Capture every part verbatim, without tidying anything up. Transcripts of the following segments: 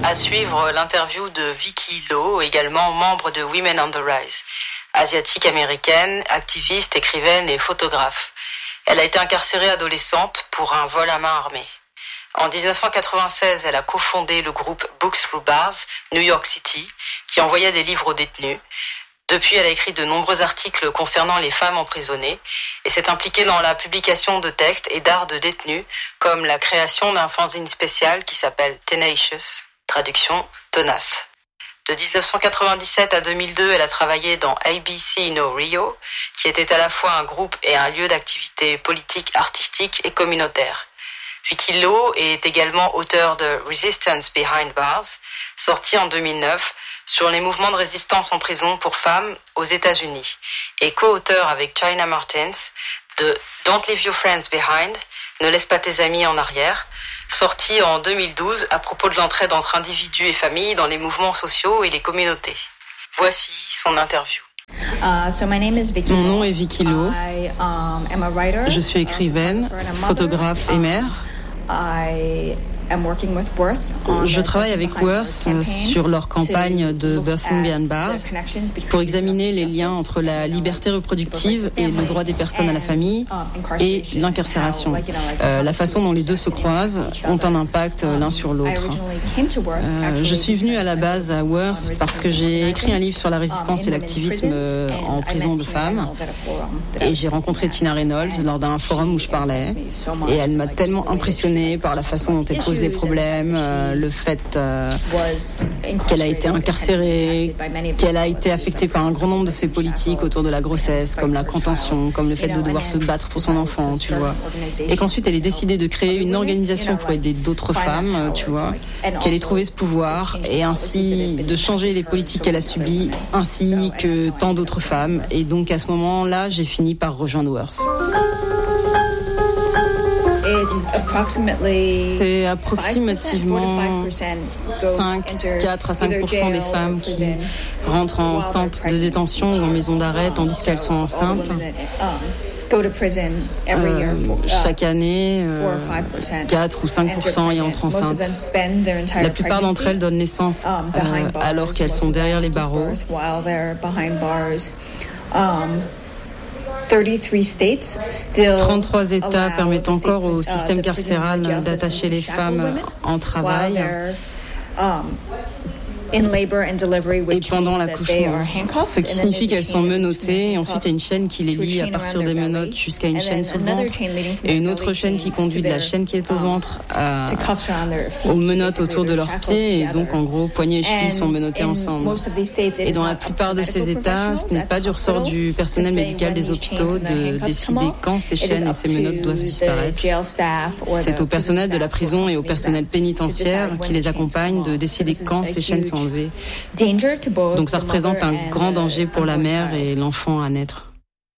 À suivre l'interview de Vicky Lowe, également membre de Women on the Rise. Asiatique-américaine, activiste, écrivaine et photographe. Elle a été incarcérée adolescente pour un vol à main armée. En dix-neuf cent quatre-vingt-seize, elle a cofondé le groupe Books Through Bars, New York City, qui envoyait des livres aux détenus. Depuis, elle a écrit de nombreux articles concernant les femmes emprisonnées et s'est impliquée dans la publication de textes et d'art de détenus, comme la création d'un fanzine spécial qui s'appelle Tenacious, traduction tenace. De dix-neuf cent quatre-vingt-dix-sept à deux mille deux, elle a travaillé dans A B C No Rio, qui était à la fois un groupe et un lieu d'activité politique, artistique et communautaire. Vicky Lowe est également auteure de Resistance Behind Bars, sorti en deux mille neuf, sur les mouvements de résistance en prison pour femmes aux États-Unis, et co-auteur avec China Martins de Don't Leave Your Friends Behind, Ne laisse pas tes amis en arrière, sorti en deux mille douze à propos de l'entraide entre individus et familles dans les mouvements sociaux et les communautés. Voici son interview. Uh, so my name is Vicky Mon nom est Vicky Lowe. I, um, am a writer, Je suis écrivaine, photographe et mère. I am working with Worth Je travaille avec Worth sur leur campagne de Birthing Behind Bars pour examiner les liens entre la liberté reproductive et le droit des personnes à la famille et l'incarcération. Euh, la façon dont les deux se croisent ont un impact l'un sur l'autre. Euh, je suis venue à la base à Worth parce que j'ai écrit un livre sur la résistance et l'activisme en prison de femmes et j'ai rencontré Tina Reynolds lors d'un forum où je parlais et elle m'a tellement impressionnée par la façon dont elle pose des problèmes, euh, le fait euh, qu'elle a été incarcérée, qu'elle a été affectée par un grand nombre de ses politiques autour de la grossesse, comme la contention, comme le fait de devoir se battre pour son enfant, tu vois. Et qu'ensuite elle ait décidé de créer une organisation pour aider d'autres femmes, tu vois, qu'elle ait trouvé ce pouvoir et ainsi de changer les politiques qu'elle a subies, ainsi que tant d'autres femmes. Et donc à ce moment-là, j'ai fini par rejoindre Worth. C'est approximativement cinq, quatre à cinq pour cent des femmes qui rentrent en centre de détention ou en maison d'arrêt tandis qu'elles sont enceintes. Euh, chaque année, euh, quatre ou cinq pour cent y entrent enceintes. La plupart d'entre elles donnent naissance euh, alors qu'elles sont derrière les barreaux. trente-trois États permettent encore au système carcéral d'attacher les femmes en travail et pendant l'accouchement, ce qui signifie qu'elles sont menottées et ensuite il y a une chaîne qui les lie à partir des menottes jusqu'à une chaîne sur le ventre et une autre chaîne qui conduit de la chaîne qui est au ventre à, aux menottes autour de leurs pieds et donc en gros poignets et chevilles sont menottés ensemble. Et dans la plupart de ces États, ce n'est pas du ressort du personnel médical des hôpitaux de décider quand ces chaînes et ces menottes doivent disparaître. C'est au personnel de la prison et au personnel pénitentiaire qui les accompagne de décider quand ces chaînes sont enlevées. Donc ça représente un grand danger pour la mère et l'enfant à naître.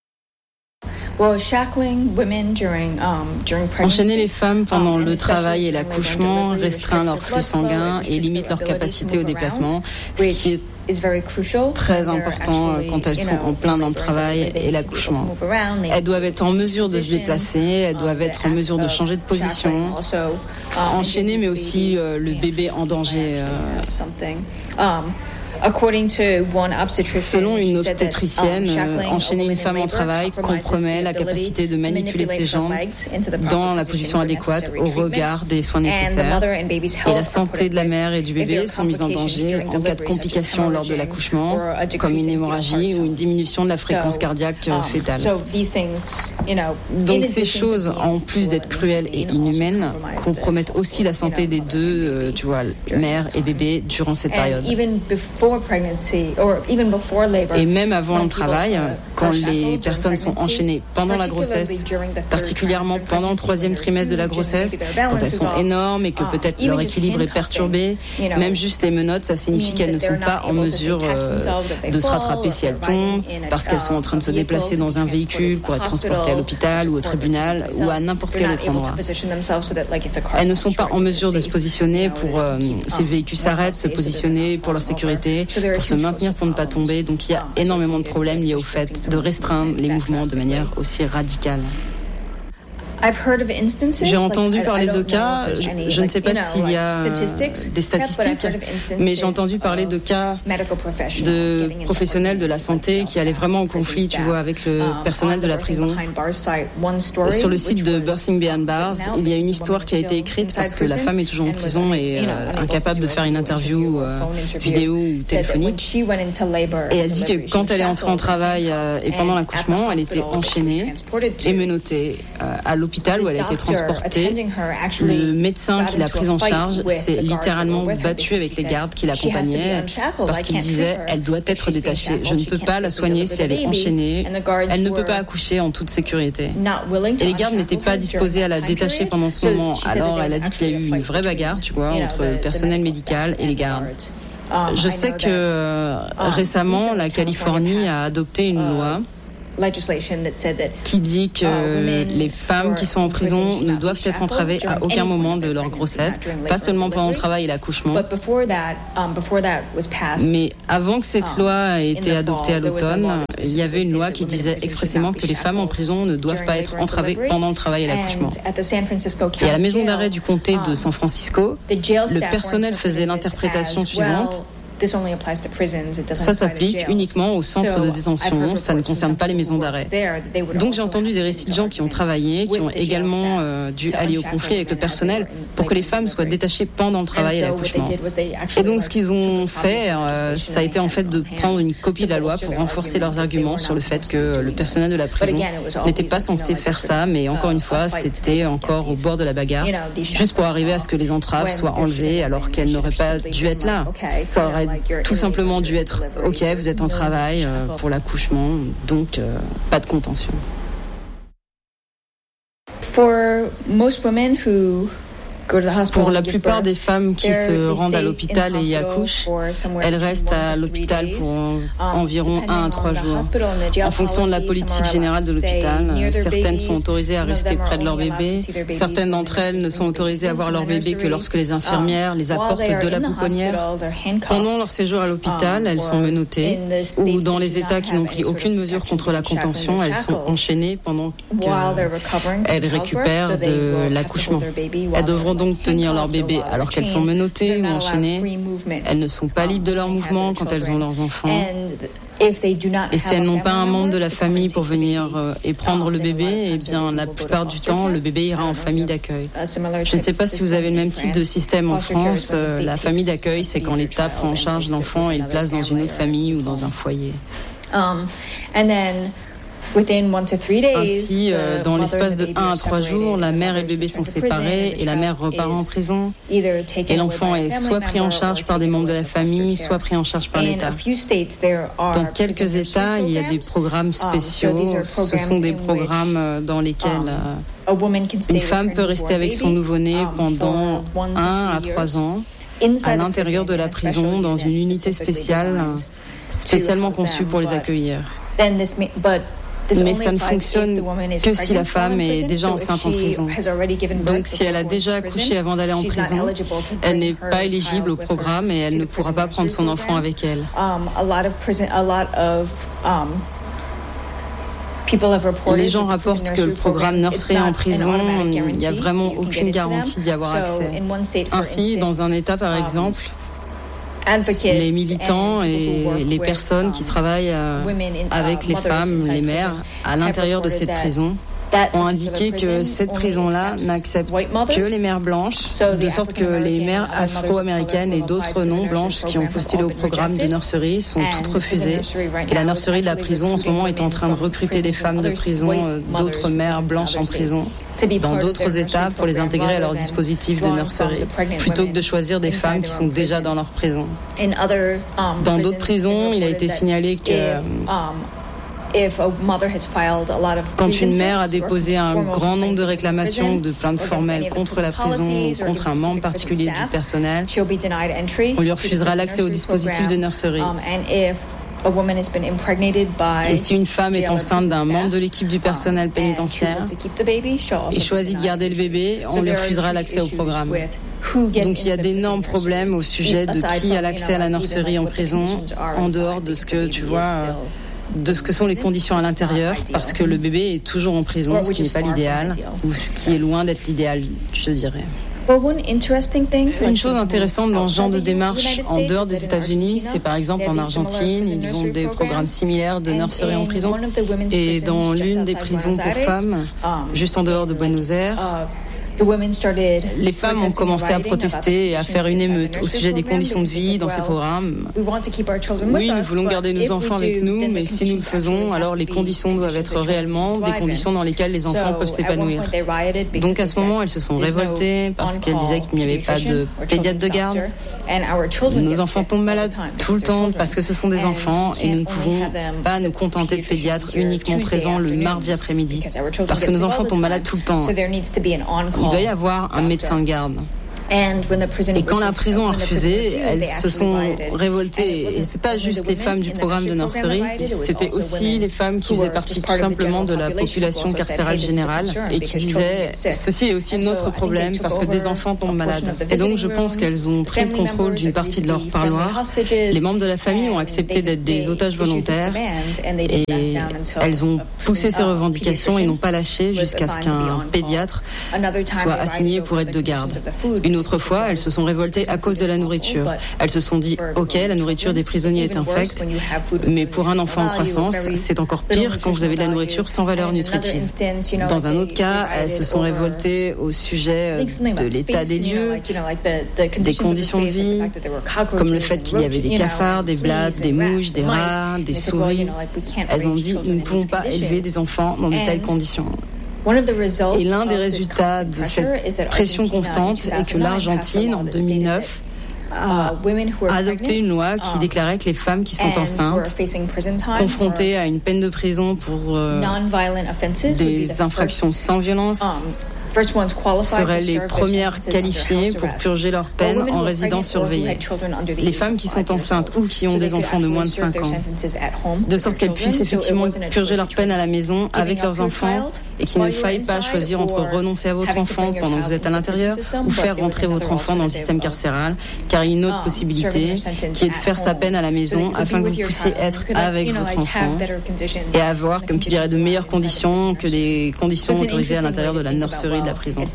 Enchaîner les femmes pendant le travail et l'accouchement restreint leur flux sanguin et limite leur capacité au déplacement, ce qui est très important quand elles sont en plein dans le travail et l'accouchement. Elles doivent être en mesure de se déplacer, elles doivent être en mesure de changer de position, enchaîner mais aussi euh, le bébé en danger. Euh, Selon une obstétricienne, euh, enchaîner une femme en travail compromet la capacité de manipuler ses jambes dans la position adéquate au regard des soins nécessaires. Et la santé de la mère et du bébé sont mises en danger en cas de complications lors de l'accouchement, comme une hémorragie ou une diminution de la fréquence cardiaque fétale. Donc ces choses, en plus d'être cruelles et inhumaines, compromettent aussi la santé des deux, euh, tu vois, mère et bébé durant cette période. Et même avant le travail, quand les personnes sont enchaînées pendant la grossesse, particulièrement pendant le troisième trimestre de la grossesse, quand elles sont énormes et que peut-être leur équilibre est perturbé, même juste les menottes, ça signifie qu'elles ne sont pas en mesure euh, de se rattraper si elles tombent, parce qu'elles sont en train de se déplacer dans un véhicule pour être transportées à l'hôpital ou au tribunal ou à n'importe quel autre endroit. Elles ne sont pas en mesure de se positionner pour euh, si le véhicule s'arrête, se positionner pour leur sécurité, pour se maintenir pour ne pas tomber. Donc il y a énormément de problèmes liés au fait de restreindre les mouvements de manière aussi radicale. J'ai entendu parler de cas, je ne sais pas s'il y a des statistiques, mais j'ai entendu parler de cas de professionnels de la santé qui allaient vraiment au conflit, tu vois, avec le personnel de la prison. Sur le site de Birthing Behind Bars, il y a une histoire qui a été écrite parce que la femme est toujours en prison et euh, incapable de faire une interview euh, vidéo ou téléphonique. Et elle dit que quand elle est entrée en travail euh, et pendant l'accouchement, elle était enchaînée et menottée euh, à l'hôpital où elle a été transportée. Le médecin qui l'a prise en charge s'est littéralement battu avec les gardes qui l'accompagnaient parce qu'il disait « elle doit être détachée, je ne peux pas la soigner si elle est enchaînée, elle ne peut pas accoucher en toute sécurité ». Et les gardes n'étaient pas disposés à la détacher pendant ce moment, alors elle a dit qu'il y a eu une vraie bagarre, tu vois, entre le personnel médical et les gardes. Je sais que euh, récemment, la Californie a adopté une loi qui dit que les femmes qui sont en prison ne doivent être entravées à aucun moment de leur grossesse, pas seulement pendant le travail et l'accouchement. Mais avant que cette loi ait été adoptée à l'automne, il y avait une loi qui disait expressément que les femmes en prison ne doivent pas être entravées pendant le travail et l'accouchement. Et à la maison d'arrêt du comté de San Francisco, le personnel faisait l'interprétation suivante. Ça s'applique uniquement au centre de détention, ça ne concerne pas les maisons d'arrêt. Donc j'ai entendu des récits de gens qui ont travaillé, qui ont également euh, dû aller au conflit avec le personnel pour que les femmes soient détachées pendant le travail et l'accouchement. Et donc ce qu'ils ont fait, euh, ça a été en fait de prendre une copie de la loi pour renforcer leurs arguments sur le fait que le personnel de la prison n'était pas censé faire ça, mais encore une fois, c'était encore au bord de la bagarre, juste pour arriver à ce que les entraves soient enlevées alors qu'elles n'auraient pas dû être là. Ça aurait tout simplement dû être « Ok, vous êtes en travail euh, pour l'accouchement, donc euh, pas de contention ». For most women who Pour la plupart des femmes qui se rendent à l'hôpital et y accouchent, elles restent à l'hôpital pour environ un à trois jours. En fonction de la politique générale de l'hôpital, certaines sont autorisées à rester près de leur bébé, certaines d'entre elles ne sont autorisées à voir leur bébé que lorsque les infirmières les apportent de la pouponnière. Pendant leur séjour à l'hôpital, elles sont menottées, ou dans les États qui n'ont pris aucune mesure contre la contention, elles sont enchaînées pendant qu'elles récupèrent de l'accouchement. Elles devront donc tenir leur bébé alors qu'elles sont menottées ou enchaînées. Elles ne sont pas libres de leurs mouvements quand elles ont leurs enfants. Et si elles n'ont pas un membre de la famille pour venir euh, et prendre le bébé, eh bien la plupart du temps, le bébé ira en famille d'accueil. Je ne sais pas si vous avez le même type de système en France. Euh, la famille d'accueil, c'est quand l'État prend en charge l'enfant et le place dans une autre famille ou dans un foyer. Um, and then Ainsi, euh, dans l'espace de un à trois jours, la mère et le bébé sont séparés et la mère repart en prison. Et l'enfant est soit pris en charge par des membres de la famille, soit pris en charge par l'État. Dans quelques États, il y a des programmes spéciaux. Ce sont des programmes dans lesquels euh, une femme peut rester avec son nouveau-né pendant un à trois ans à l'intérieur de la prison dans une unité spéciale, spécialement conçue pour les accueillir. Mais ça ne fonctionne que si la femme est déjà enceinte en prison. Donc si elle a déjà accouché avant d'aller en prison, elle n'est pas éligible au programme et elle ne pourra pas prendre son enfant avec elle. Les gens rapportent que le programme Nursery en prison, il n'y a vraiment aucune garantie d'y avoir accès. Ainsi, dans un État par exemple, les militants et les personnes qui travaillent avec les femmes, les mères, à l'intérieur de cette prison, ont indiqué que cette prison-là n'accepte que les mères blanches, de sorte que les mères afro-américaines et d'autres non-blanches qui ont postulé au programme de nursery sont toutes refusées. Et la nursery de la prison en ce moment est en train de recruter des femmes de prison, d'autres mères blanches en prison, dans d'autres États pour les intégrer à leur dispositif de nursery, plutôt que de choisir des femmes qui sont déjà dans leur prison. Dans d'autres prisons, il a été signalé que quand une mère a déposé un grand nombre de réclamations ou de plaintes formelles contre la prison ou contre un membre particulier du personnel, on lui refusera l'accès au dispositif de nursery. Et si une femme est enceinte d'un membre de l'équipe du personnel pénitentiaire et choisit de garder le bébé, on lui refusera l'accès au programme. Donc il y a d'énormes problèmes au sujet de qui a l'accès à la nursery en prison, en dehors de ce que tu vois... de ce que sont les conditions à l'intérieur, parce que le bébé est toujours en prison, ce qui n'est pas l'idéal, ou ce qui est loin d'être l'idéal, je dirais. Une chose intéressante dans ce genre de démarche en dehors des États-Unis, c'est par exemple en Argentine, ils ont des programmes similaires de nurserie en prison. Et dans l'une des prisons pour femmes, juste en dehors de Buenos Aires, les femmes ont commencé à protester et à faire une émeute au sujet des conditions de vie dans ces programmes. Oui, nous voulons garder nos enfants avec nous, mais si nous le faisons, alors les conditions doivent être réellement des conditions dans lesquelles les enfants peuvent s'épanouir. Donc à ce moment, elles se sont révoltées parce qu'elles disaient qu'il n'y avait pas de pédiatre de garde. Nos enfants tombent malades tout le temps parce que ce sont des enfants et nous ne pouvons pas nous contenter de pédiatres uniquement présents le mardi après-midi parce que nos enfants tombent malades tout le temps. Il doit y avoir un médecin de garde. Et quand la prison a refusé, elles se sont révoltées. Et c'est pas juste les femmes du programme de nurserie, c'était aussi les femmes qui faisaient partie tout simplement de la population carcérale générale et qui disaient « Ceci est aussi notre problème parce que des enfants tombent malades ». Et donc je pense qu'elles ont pris le contrôle d'une partie de leur parloir. Les membres de la famille ont accepté d'être des otages volontaires et elles ont poussé ces revendications et n'ont pas lâché jusqu'à ce qu'un pédiatre soit assigné pour être de garde. Une autre fois, elles se sont révoltées à cause de la nourriture. Elles se sont dit « Ok, la nourriture des prisonniers est infecte, mais pour un enfant en croissance, c'est encore pire quand vous avez de la nourriture sans valeur nutritive. » Dans un autre cas, elles se sont révoltées au sujet de l'état des lieux, des conditions de vie, comme le fait qu'il y avait des cafards, des blattes, des mouches, des rats, des souris. Elles ont dit « Nous ne pouvons pas élever des enfants dans de telles conditions. » Et l'un des résultats de cette pression constante est que l'Argentine, en deux mille neuf, a adopté une loi qui déclarait que les femmes qui sont enceintes, confrontées à une peine de prison pour euh, des infractions sans violence, seraient les premières qualifiées pour purger leur peine en résidence surveillée. Les femmes qui sont enceintes ou qui ont des enfants de moins de cinq ans, de sorte qu'elles puissent effectivement purger leur peine à la maison avec leurs enfants et qu'il ne faille pas choisir entre renoncer à votre enfant pendant que vous êtes à l'intérieur ou faire rentrer votre enfant dans le système carcéral, car il y a une autre possibilité qui est de faire sa peine à la maison afin que vous puissiez être avec votre enfant et avoir, comme qui dirait, de meilleures conditions que des conditions autorisées à l'intérieur de la nurserie de la prison. Donc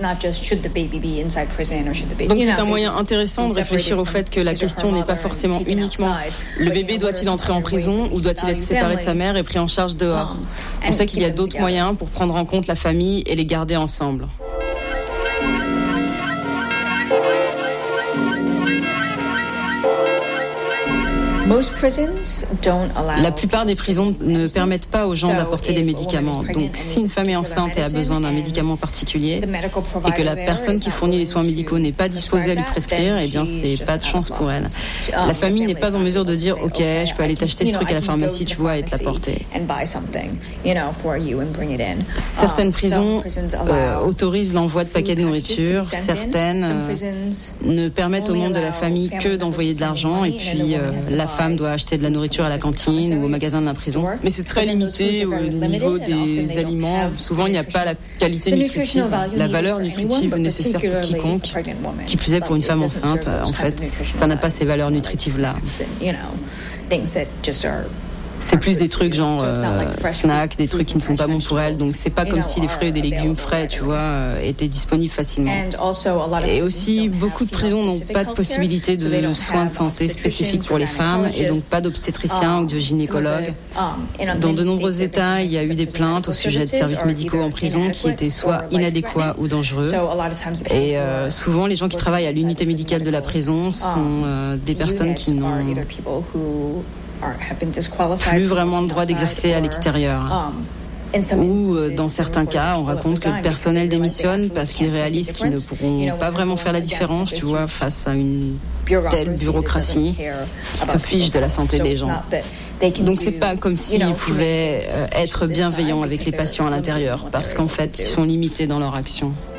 c'est un moyen intéressant de réfléchir au fait que la question n'est pas forcément uniquement le bébé doit-il entrer en prison ou doit-il être séparé de sa mère et pris en charge dehors. On sait qu'il y a d'autres moyens pour prendre en compte la famille et les garder ensemble. La plupart des prisons ne permettent pas aux gens d'apporter des médicaments. Donc, si une femme est enceinte et a besoin d'un médicament particulier et que la personne qui fournit les soins médicaux n'est pas disposée à lui prescrire, eh bien, c'est pas de chance pour elle. La famille n'est pas en mesure de dire « Ok, je peux aller t'acheter ce truc à la pharmacie, tu vois, et te l'apporter. » Certaines prisons euh, autorisent l'envoi de paquets de nourriture. Certaines euh, ne permettent au monde de la famille que d'envoyer de l'argent et puis euh, la femme doit acheter de la nourriture à la cantine ou au magasin de la prison. Mais c'est très limité au niveau des aliments. Souvent, il n'y a pas la qualité nutritive, la valeur nutritive nécessaire pour quiconque. Qui plus est pour une femme enceinte, en fait, ça n'a pas ces valeurs nutritives-là. C'est plus des trucs genre euh, snacks, des trucs qui ne sont pas bons pour elle. Donc c'est pas comme si des fruits et des légumes frais, tu vois, euh, étaient disponibles facilement. Et aussi, beaucoup de prisons n'ont pas de possibilité de soins de santé spécifiques pour les femmes et donc pas d'obstétricien ou de gynécologue. Dans de nombreux États, il y a eu des plaintes au sujet de services médicaux en prison qui étaient soit inadéquats ou dangereux. Et euh, souvent, les gens qui travaillent à l'unité médicale de la prison sont euh, des personnes qui n'ont plus vraiment le droit d'exercer à l'extérieur. Ou dans certains cas, on raconte que le personnel démissionne parce qu'ils réalisent qu'ils ne pourront pas vraiment faire la différence, tu vois, face à une telle bureaucratie qui se fiche de la santé des gens. Donc c'est pas comme s'ils pouvaient être bienveillants avec les patients à l'intérieur, parce qu'en fait, ils sont limités dans leur action.